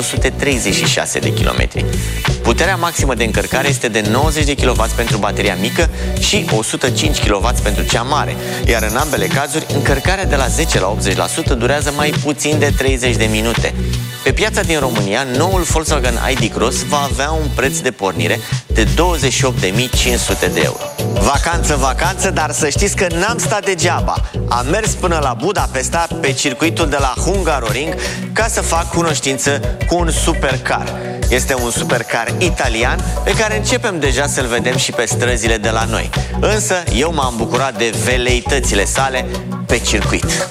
436 de kilometri. Puterea maximă de încărcare este de 90 de kW pentru bateria mică și 105 kW pentru cea mare, iar în ambele cazuri, încărcarea de la 10 la 80% durează mai puțin de 30 de minute. Pe piața din România, noul Volkswagen ID Cross va avea un preț de pornire de 28.500 de euro. Vacanță, dar să știți că n-am stat degeaba. Am mers până la Budapesta pe circuitul de la Hungaroring ca să fac cunoștință cu un supercar. Este un supercar italian pe care începem deja să-l vedem și pe străzile de la noi. Însă eu m-am bucurat de veleitățile sale pe circuit.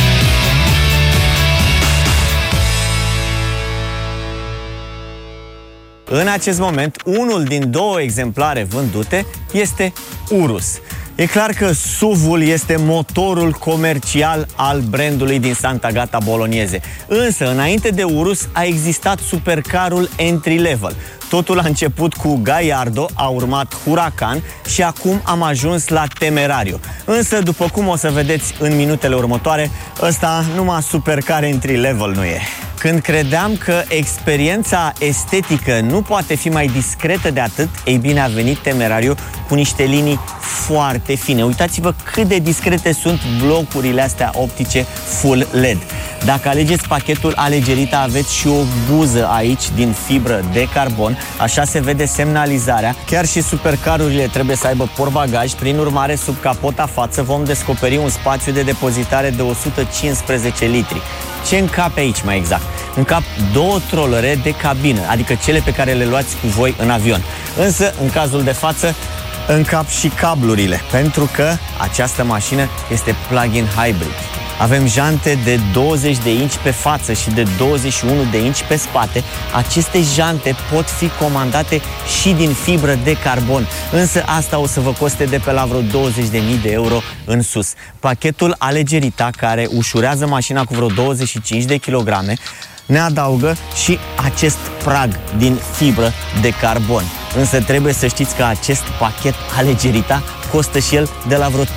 În acest moment, unul din două exemplare vândute este Urus. E clar că SUV-ul este motorul comercial al brandului din Sant'Agata Bolognese. Însă, înainte de Urus, a existat supercarul entry level. Totul a început cu Gallardo, a urmat Huracan și acum am ajuns la Temerario. Însă, după cum o să vedeți în minutele următoare, ăsta numai supercar entry level nu e. Când credeam că experiența estetică nu poate fi mai discretă de atât, ei bine, a venit Temerario cu niște linii foarte fine. Uitați-vă cât de discrete sunt blocurile astea optice full LED. Dacă alegeți pachetul Alegerita, aveți și o buză aici din fibră de carbon, așa se vede semnalizarea. Chiar și supercarurile trebuie să aibă portbagaj, prin urmare, sub capota față vom descoperi un spațiu de depozitare de 115 litri. Ce încape aici, mai exact? Încap două trollere de cabină, adică cele pe care le luați cu voi în avion. Însă, în cazul de față, încap și cablurile, pentru că această mașină este plug-in hybrid. Avem jante de 20 de inci pe față și de 21 de inci pe spate. Aceste jante pot fi comandate și din fibră de carbon, însă asta o să vă coste de pe la vreo 20.000 de euro în sus. Pachetul Alegerita, care ușurează mașina cu vreo 25 de kilograme, ne adaugă și acest prag din fibră de carbon. Însă trebuie să știți că acest pachet Alegerita costă și el de la vreo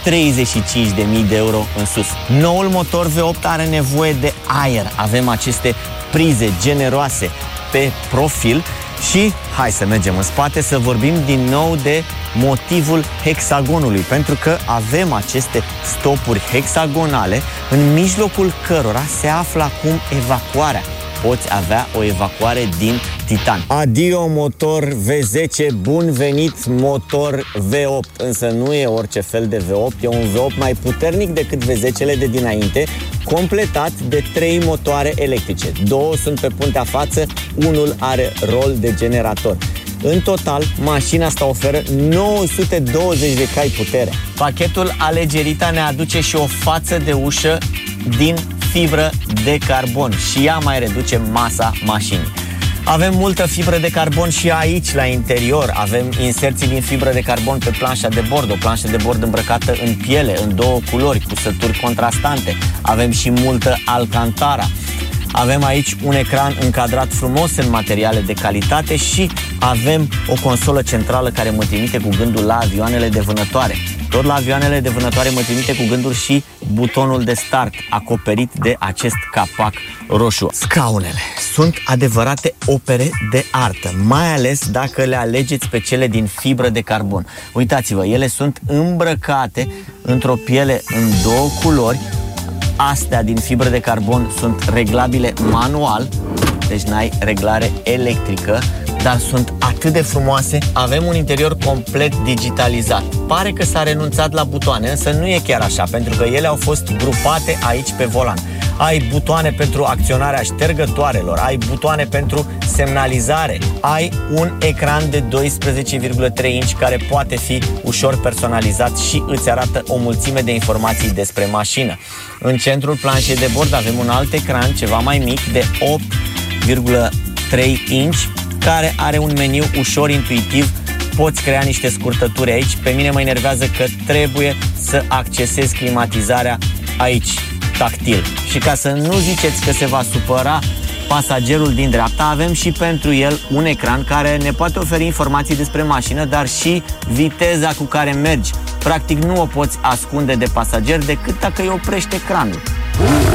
35.000 de euro în sus. Noul motor V8 are nevoie de aer. Avem aceste prize generoase pe profil și hai să mergem în spate să vorbim din nou de motivul hexagonului, pentru că avem aceste stopuri hexagonale în mijlocul cărora se află acum evacuarea. Poți avea o evacuare din titan. Adio motor V10, bun venit motor V8. Însă nu e orice fel de V8, e un V8 mai puternic decât V10-le de dinainte, completat de 3 motoare electrice. 2 sunt pe puntea față, unul are rol de generator. În total, mașina asta oferă 920 de cai putere. Pachetul Alegerita ne aduce și o față de ușă din fibră de carbon și ea mai reduce masa mașinii. Avem multă fibră de carbon și aici, la interior. Avem inserții din fibră de carbon pe planșa de bord, o planșă de bord îmbrăcată în piele, în 2 culori, cu sături contrastante. Avem și multă alcantara. Avem aici un ecran încadrat frumos în materiale de calitate și avem o consolă centrală care mă trimite cu gândul la avioanele de vânătoare. Tot la avioanele de vânătoare mă trimite cu gândul și butonul de start acoperit de acest capac roșu. Scaunele sunt adevărate opere de artă, mai ales dacă le alegeți pe cele din fibră de carbon. Uitați-vă, ele sunt îmbrăcate într-o piele în 2 culori. Astea din fibră de carbon sunt reglabile manual, deci n-ai reglare electrică, dar sunt atât de frumoase. Avem un interior complet digitalizat. Pare că s-a renunțat la butoane, însă nu e chiar așa, pentru că ele au fost grupate aici pe volan. Ai butoane pentru acționarea ștergătoarelor, ai butoane pentru semnalizare, ai un ecran de 12,3 inci care poate fi ușor personalizat și îți arată o mulțime de informații despre mașină. În centrul planșei de bord avem un alt ecran ceva mai mic de 8,3 inci care are un meniu ușor intuitiv. Poți crea niște scurtături aici. Pe mine mă enervează că trebuie să accesezi climatizarea aici, tactil. Și ca să nu ziceți că se va supăra pasagerul din dreapta, avem și pentru el un ecran care ne poate oferi informații despre mașină, dar și viteza cu care mergi. Practic nu o poți ascunde de pasager decât dacă îi oprești ecranul.